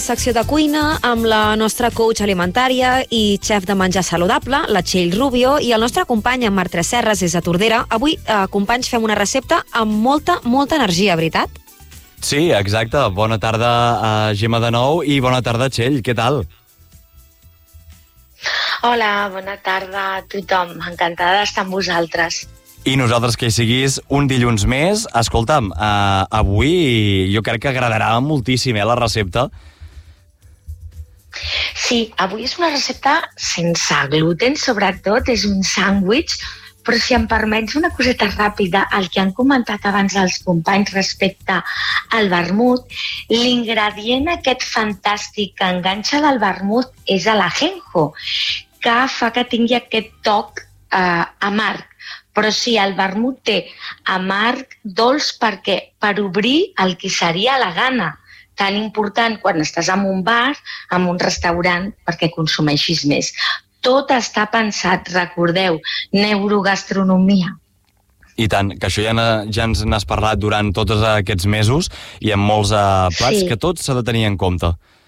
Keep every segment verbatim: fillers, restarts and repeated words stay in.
Secció de cuina amb la nostra coach alimentària i xef de menjar saludable, la Txell Rubio, i el nostre company, en Marc Tresserras, des de Tordera. Avui, eh, companys, fem una recepta amb molta, molta energia, veritat? Sí, exacte. Bona tarda a Gemma de nou i bona tarda, Txell. Què tal? Hola, bona tarda a tothom. Encantada d'estar amb vosaltres. I nosaltres que hi siguis un dilluns més. Escolta'm, eh, avui jo crec que agradarà moltíssim eh, la recepta. Sí, avui és una recepta sense gluten, sobretot, és un sàndwich, però si em permets una coseta ràpida, el que han comentat abans els companys respecte al vermut, l'ingredient aquest fantàstic que enganxa del vermut és l'ajenjo, que fa que tingui aquest toc eh, amarg. Però sí, el vermut té amarg, dolç, perquè per obrir el que seria la gana, tan important quan estàs en un bar, en un restaurant, perquè consumeixis més. Tot està pensat, recordeu, neurogastronomia. I tant, que això ja, ja ens n'has parlat durant tots aquests mesos i amb molts uh, plats, sí. Que tot s'ha de tenir en compte.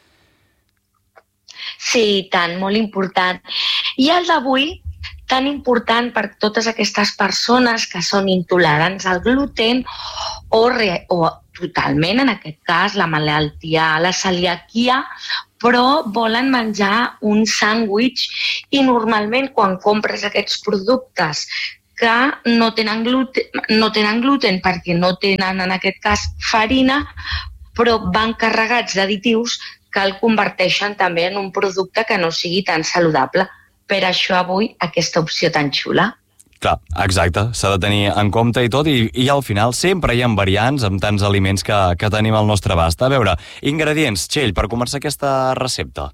Sí, tant, molt important. I el d'avui, tan important per totes aquestes persones que són intolerants al gluten o, re, o totalment, en aquest cas, la malaltia, la celiaquia, però volen menjar un sàndwich i normalment quan compres aquests productes que no tenen gluten, no tenen gluten perquè no tenen, en aquest cas, farina, però van carregats d'additius que el converteixen també en un producte que no sigui tan saludable. Per això avui aquesta opció tan xula. Clar, exacte, s'ha de tenir en compte i tot, i, i al final sempre hi ha variants amb tants aliments que, que tenim al nostre abast. A veure, ingredients, Txell, per començar aquesta recepta.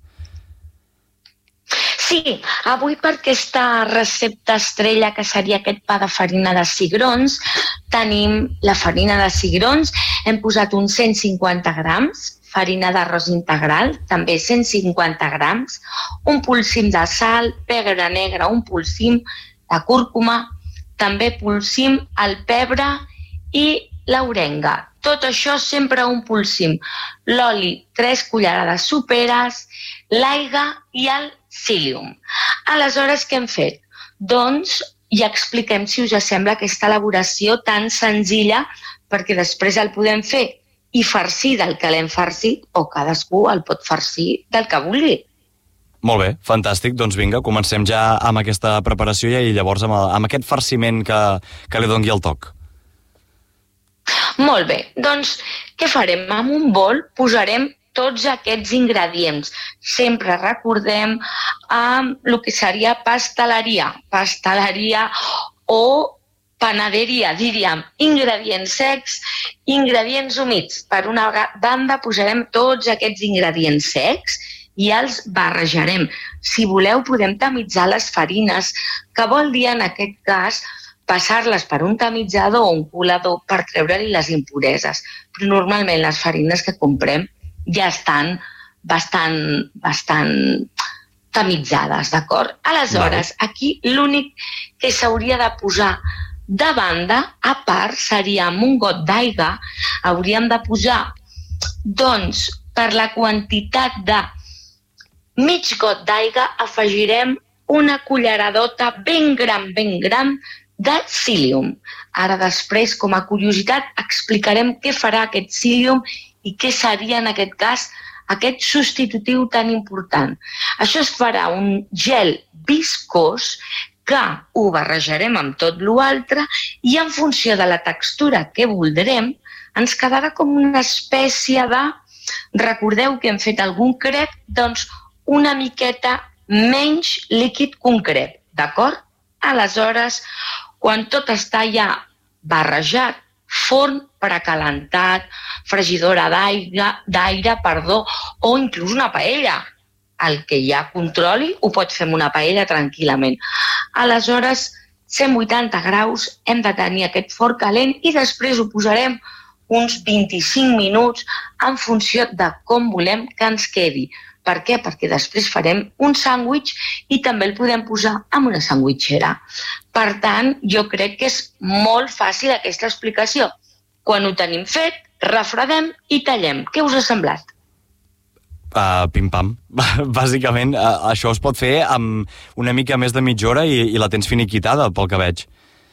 Sí, avui per aquesta recepta estrella, que seria aquest pa de farina de cigrons, tenim la farina de cigrons, hem posat uns cent cinquanta grams, farina d'arròs integral, també cent cinquanta grams, un polsim de sal, pebre negre, un polsim de cúrcuma, també polsim el pebre i l'orenga. Tot això sempre un polsim. L'oli, tres cullerades soperes, l'aigua i el psyllium. Aleshores, què hem fet? Doncs ja expliquem, si us sembla, aquesta elaboració tan senzilla, perquè després el podem fer i farcir del que l'hem farcit, o cadascú el pot farcir del que vulgui. Molt bé, fantàstic. Doncs vinga, comencem ja amb aquesta preparació i llavors amb, el, amb aquest farciment que, que li doni el toc. Molt bé, doncs què farem? En un bol posarem tots aquests ingredients. Sempre recordem amb el que seria pasteleria. Pasteleria o panaderia, diríem, ingredients secs, ingredients humits. Per una banda posarem tots aquests ingredients secs i els barrejarem. Si voleu podem tamitzar les farines, que vol dir en aquest cas passar-les per un tamitzador o un colador per treure-li les impureses. Però normalment les farines que comprem ja estan bastant, bastant tamitzades, d'acord? Aleshores, aquí l'únic que s'hauria de posar de banda, a part, seria amb un got d'aigua, hauríem de posar, doncs, per la quantitat de mig got d'aigua, afegirem una culleradota ben gran, ben gran de psyllium. Ara després, com a curiositat, explicarem què farà aquest psyllium i què seria, en aquest cas, aquest substitutiu tan important. Això es farà un gel viscós que ho barrejarem amb tot l'altre i en funció de la textura que voldrem ens quedarà com una espècie de... Recordeu que hem fet algun crep? Doncs una miqueta menys líquid que un crep, d'acord? Aleshores, quan tot està ja barrejat, forn precalentat, fregidora d'aire, perdó, o inclús una paella. El que ja controli ho pot fer amb una paella tranquil·lament. Aleshores, cent vuitanta graus, hem de tenir aquest forn calent i després ho posarem uns vint-i-cinc minuts en funció de com volem que ens quedi. Per què? Perquè després farem un sàndwich i també el podem posar en una sandwitxera. Per tant, jo crec que és molt fàcil aquesta explicació. Quan ho tenim fet, refredem i tallem. Què us ha semblat? Uh, pim-pam. Bàsicament, uh, això es pot fer amb una mica més de mitja hora i, i la tens finiquitada, pel que veig.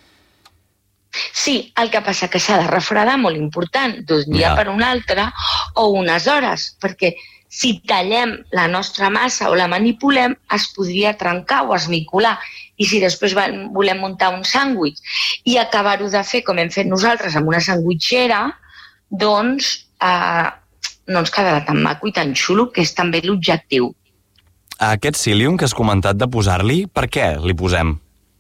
Sí, el que passa que s'ha de refredar, molt important, d'un dia Ja. per un altre o unes hores, perquè si tallem la nostra massa o la manipulem, es podria trencar o esmicolar. I si després volem muntar un sàndwich i acabar-ho de fer com hem fet nosaltres amb una sandwitxera, doncs eh, no ens quedarà tan maco i tan xulo, que és també l'objectiu. Aquest psyllium que has comentat de posar-li, per què li posem?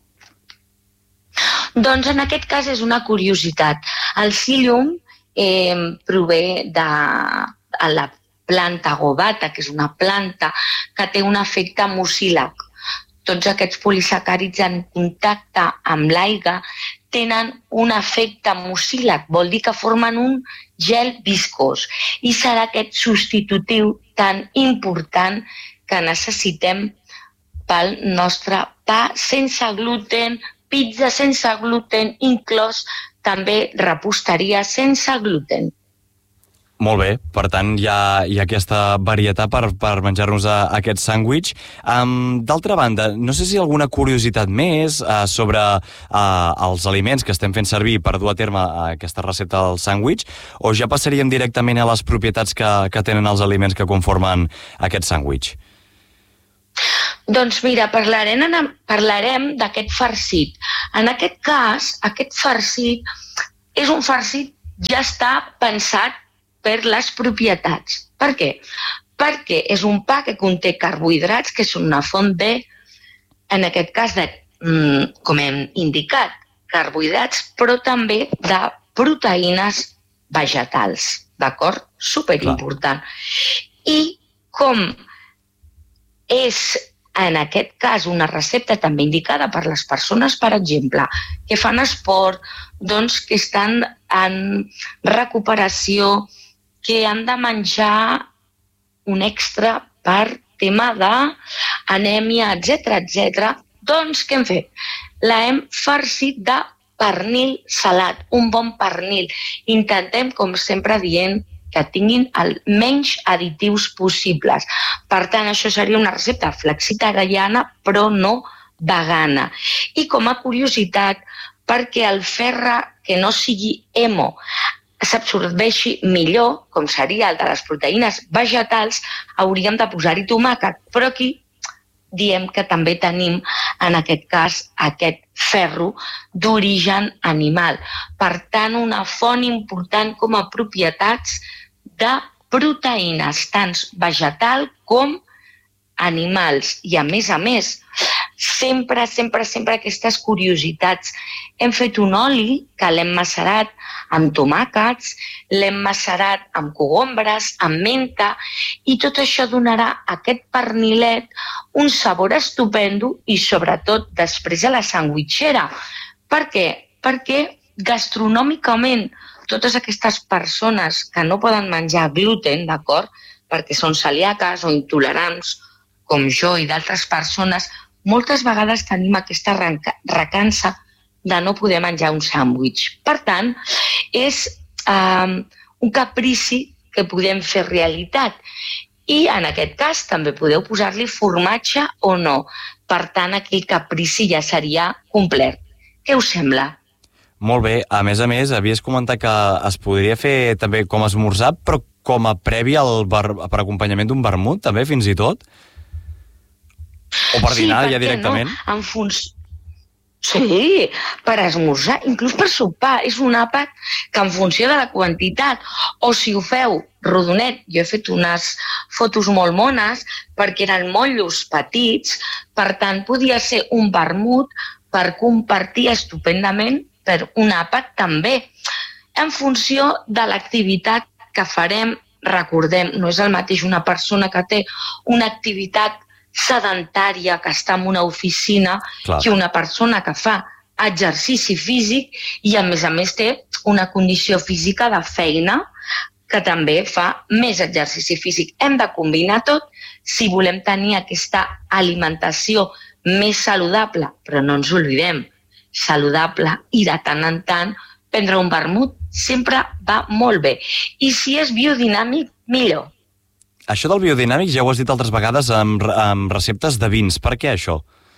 Doncs en aquest cas és una curiositat. El psyllium eh, prové de la planta gobata, que és una planta que té un efecte mucílag. Tots aquests polisacàrids en contacte amb l'aigua tenen un efecte mucílag, vol dir que formen un gel viscós i serà aquest substitutiu tan important que necessitem pel nostre pa sense gluten, pizza sense gluten, inclòs també reposteria sense gluten. Molt bé, per tant hi ha, hi ha aquesta varietat per, per menjar-nos a, a aquest sàndwich. Um, D'altra banda, no sé si hi ha alguna curiositat més uh, sobre uh, els aliments que estem fent servir per dur a terme uh, aquesta recepta del sàndwich, o ja passaríem directament a les propietats que, que tenen els aliments que conformen aquest sàndwich? Doncs mira, parlarem, parlarem d'aquest farcit. En aquest cas, aquest farcit és un farcit ja està pensat per les propietats. Per què? Perquè és un pa que conté carbohidrats, que són una font de, en aquest cas, de, com hem indicat, carbohidrats, però també de proteïnes vegetals. D'acord? Superimportant. I com és, en aquest cas, una recepta també indicada per les persones, per exemple, que fan esport, doncs que estan en recuperació, que han de menjar un extra per tema d'anèmia, etcètera, etcètera, doncs què hem fet? L'hem farcit de pernil salat, un bon pernil. Intentem, com sempre dient, que tinguin el menys additius possibles. Per tant, això seria una recepta flexitariana, però no vegana. I com a curiositat, perquè el ferro que no sigui hemo s'absorbeixi millor, com seria el de les proteïnes vegetals, hauríem de posar-hi tomàquet, però aquí diem que també tenim, en aquest cas, aquest ferro d'origen animal. Per tant, una font important com a propietats de proteïnes, tant vegetal com animals. I a més a més, sempre, sempre, sempre aquestes curiositats. Hem fet un oli que l'hem macerat amb tomàquets, l'hem macerat amb cogombres, amb menta, i tot això donarà a aquest pernilet un sabor estupendo i sobretot després a la sandwitxera. Per què? Perquè gastronòmicament totes aquestes persones que no poden menjar gluten, d'acord, perquè són celíaques o intolerants, com jo i d'altres persones, moltes vegades tenim aquesta recança de no poder menjar un sàndwich. Per tant, és eh, un caprici que podem fer realitat. I en aquest cas també podeu posar-li formatge o no. Per tant, aquell caprici ja seria complet. Què us sembla? Molt bé. A més a més, havies comentat que es podria fer també com a esmorzar, però com a previ al bar... per acompanyament d'un vermut, també, fins i tot? O per dinar, sí, ja directament? No? En fons... Sí, per esmorzar, inclús per sopar. És un àpat que en funció de la quantitat, o si ho feu rodonet, jo he fet unes fotos molt mones perquè eren mollos petits, per tant, podia ser un vermut per compartir estupendament per un àpat també. En funció de l'activitat que farem, recordem, no és el mateix una persona que té una activitat sedentària, que està en una oficina, clar, que una persona que fa exercici físic i a més a més té una condició física de feina que també fa més exercici físic. Hem de combinar tot si volem tenir aquesta alimentació més saludable, però no ens oblidem, saludable i de tant en tant prendre un vermut sempre va molt bé. I si és biodinàmic, millor. això del biodinàmic ja ho has dit altres vegades amb, amb receptes de vins. Per què això?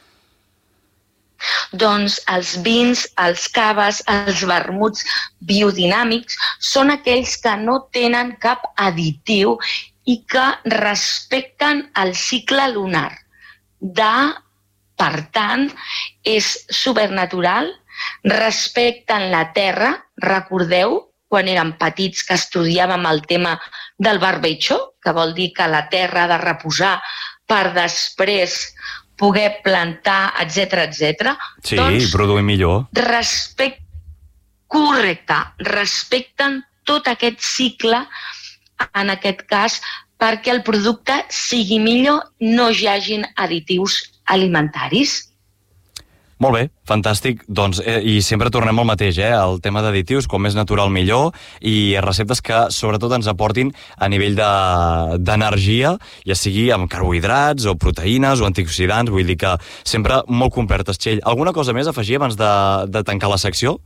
Doncs els vins, els caves, els vermuts biodinàmics són aquells que no tenen cap additiu i que respecten el cicle lunar. De, per tant, és supernatural, respecten la terra. Recordeu, quan érem petits, que estudiàvem el tema del barbecho, que vol dir que la terra ha de reposar per després poder plantar, etcètera, etcètera. Sí, doncs, produir millor. Respect... Correcte. Respecten tot aquest cicle, en aquest cas, perquè el producte sigui millor, no hi hagin additius alimentaris. Molt bé, fantàstic. Doncs, eh, i sempre tornem al mateix, eh? El tema d'additius, com més natural millor, i receptes que sobretot ens aportin a nivell d'energia, de, ja sigui amb carbohidrats o proteïnes o antioxidants, vull dir que sempre molt complertes, Txell. Alguna cosa més a afegir abans de, de tancar la secció?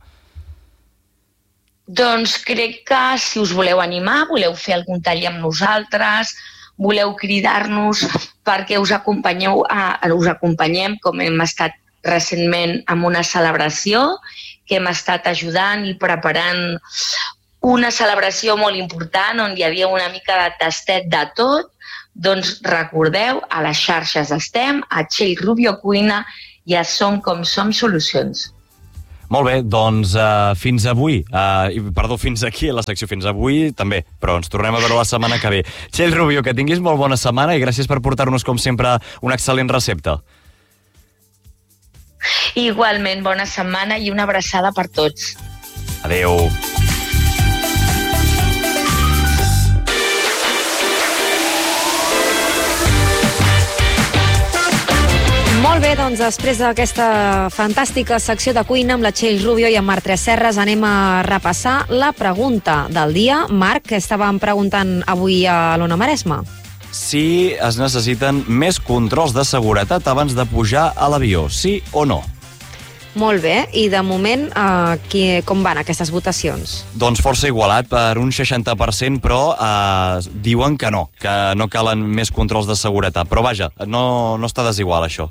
Doncs crec que si us voleu animar, voleu fer algun tall amb nosaltres, voleu cridar-nos perquè us acompanyeu, a, us acompanyem, com hem estat recentment amb una celebració que hem estat ajudant i preparant una celebració molt important on hi havia una mica de tastet de tot. Doncs recordeu, a les xarxes estem, a Txell Rubio Cuina i a Som Com Som Solucions. Molt bé, doncs uh, fins avui, uh, perdó, fins aquí la secció, fins avui també, però ens tornem a veure la setmana que ve. Txell Rubio, que tinguis molt bona setmana i gràcies per portar-nos, com sempre, una excel·lent recepta. Igualment, bona setmana i una abraçada per tots. Adéu. Molt bé, doncs després d'aquesta fantàstica secció de cuina amb la Txell Rubio i amb Marc Tresserras anem a repassar la pregunta del dia. Marc, que estàvem preguntant avui a l'Ona Maresma? Si es necessiten més controls de seguretat abans de pujar a l'avió, sí o no? Molt bé, i de moment eh, qui, com van aquestes votacions? Doncs força igualat, per un seixanta per cent, però eh, diuen que no, que no calen més controls de seguretat. Però vaja, no, no està desigual això.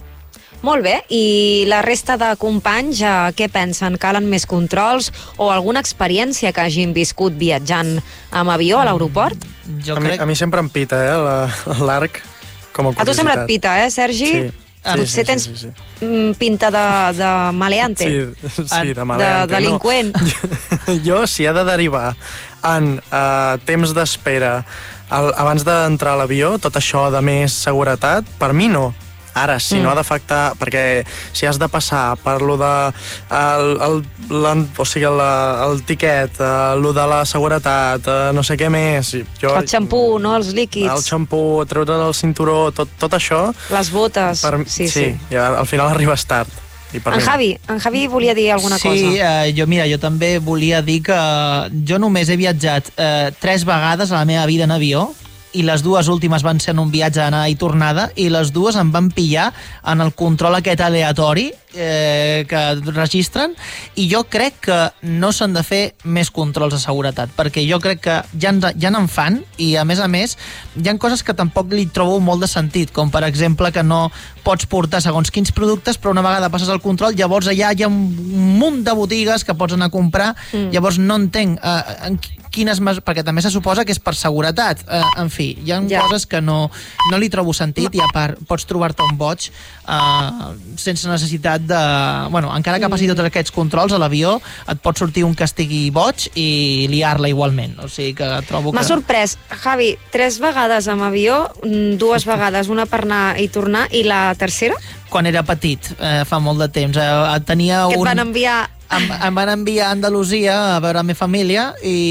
Molt bé, i la resta de companys, eh, què pensen? Calen més controls o alguna experiència que hagin viscut viatjant amb avió a l'aeroport? Jo a, crec... mi, a mi sempre em pita, eh, l'arc, com a curiositat. A tu sempre et pita, eh, Sergi? Sí. Ah, sí, potser sí, tens sí, sí, sí. pinta de, de maleante. Sí, sí, de maleante. De delinqüent. No. Jo, si ha de derivar en uh, temps d'espera abans d'entrar a l'avió, tot això de més seguretat, per mi no. Ara, si mm. no ha d'afectar... Perquè si has de passar per lo de... El, el, el, o sigui, el, el tiquet, el de la seguretat, no sé què més... Jo, el xampú, no? Els líquids. El xampú, treure el cinturó, tot, tot això... Les botes, per, sí, sí. Sí, i al final arribes tard. I per en Javi, en Javi volia dir alguna sí, cosa. Sí, eh, jo, mira, jo també volia dir que jo només he viatjat eh, tres vegades a la meva vida en avió, i les dues últimes van ser en un viatge d'anada i tornada, i les dues em van pillar en el control aquest aleatori eh, que registren, i jo crec que no s'han de fer més controls de seguretat, perquè jo crec que ja, ja n'en fan, i a més a més hi ha coses que tampoc li trobo molt de sentit, com per exemple que no pots portar segons quins productes, però una vegada passes el control, llavors allà hi ha un munt de botigues que pots anar a comprar, mm. llavors no entenc eh, en quines mes... perquè també se suposa que és per seguretat, eh, en fi, hi ha ja. coses que no, no li trobo sentit, i a part pots trobar-te un boig eh, sense necessitat de... Bueno, encara que passi tots aquests controls a l'avió, et pot sortir un que estigui boig i liar-la igualment, o sigui que trobo que... M'ha sorprès, Javi, tres vegades amb avió, dues vegades, una per anar i tornar, i la tercera? Quan era petit, eh, fa molt de temps. Eh, tenia que et un... van enviar... Em, em van enviar a Andalusia a veure la meva família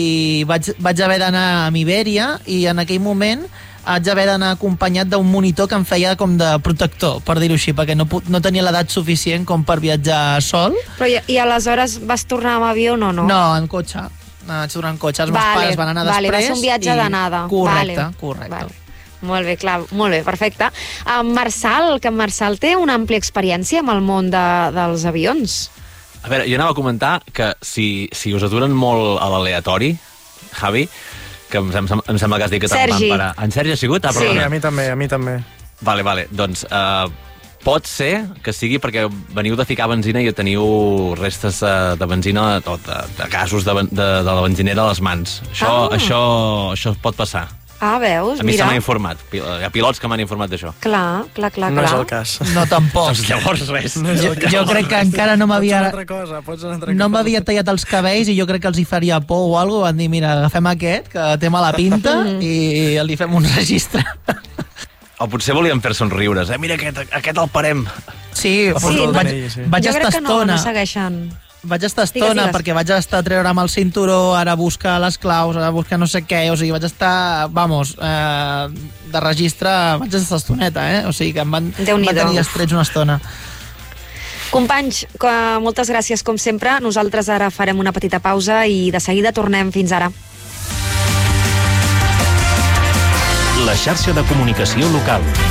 i vaig, vaig haver d'anar a Ibèria, i en aquell moment haig d'haver d'anar acompanyat d'un monitor que em feia com de protector, per dir-ho així, perquè no, no tenia l'edat suficient com per viatjar sol. Però i, i aleshores vas tornar amb avió o no? No, no en cotxe. Vaig tornar en cotxe. Els vale, meus pares van anar vale, després. Va ser un viatge i... d'anada. Correcte, vale, correcte. Vale. Molt bé, clar, molt bé, perfecte. En Marçal, que en Marçal té una àmplia experiència amb el món de, dels avions. A veure, jo anava a comentar que si, si us aturen molt a l'aleatori, Javi, que em, em, em sembla que has dit que te'n van parar. En Sergi ha sigut? Ah, sí, a mi també, a mi també. Vale, vale, doncs uh, pot ser que sigui perquè veniu de ficar benzina i teniu restes uh, de benzina o de, de gasos de, de, de la benzinera a les mans. Això, Ah. això, això pot passar. Ah, veus? A mi se Mira. m'ha informat. Hi ha pilots que m'han informat d'això. Clar, clar, clar, No clar. és el cas. No, tampoc. Doncs llavors res. Jo, jo crec que encara no m'havia... Pots una altra cosa, pots una altra No cosa. m'havia tallat els cabells i jo crec que els hi faria por o alguna cosa. Van dir, mira, agafem aquest, que té mala pinta, i li fem un registre. O potser volien fer somriures. Eh, mira, aquest, aquest el parem. Sí, La sí foto del vaig, D N I, sí. vaig Jo estar crec que no, estona. no segueixen. Vaig estar Digues, estona digues. perquè vaig estar a treure amb el cinturó, ara a buscar les claus, ara a buscar no sé què, o sigui, vaig estar, vamos, eh, de registre, vaig estar estoneta, eh? O sigui que em van, em Déu-n'hi-do. van tenir estrets una estona. Companys, que moltes gràcies com sempre. Nosaltres ara farem una petita pausa i de seguida tornem. Fins ara. La xarxa de comunicació local.